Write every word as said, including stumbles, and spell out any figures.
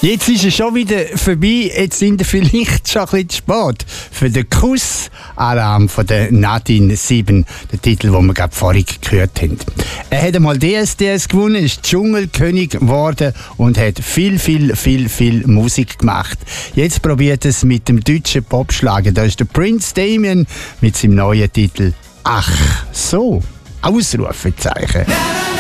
Jetzt ist es schon wieder vorbei. Jetzt sind wir vielleicht schon ein bisschen zu spät für den Kuss-Alarm von der Nadine sieben, der Titel, den wir gerade vorhin gehört haben. Er hat einmal D S D S gewonnen, ist Dschungelkönig geworden und hat viel, viel, viel, viel Musik gemacht. Jetzt probiert es mit dem deutschen Popschlager. Da ist der Prince Damien mit seinem neuen Titel «Ach so!» Ausrufezeichen.